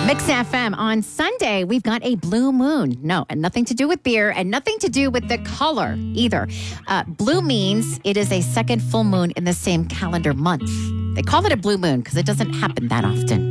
Mix FM. On Sunday, we've got a blue moon. No, and nothing to do with beer and nothing to do with the color either. Blue means it is a second full moon in the same calendar month. They call it a blue moon because it doesn't happen that often.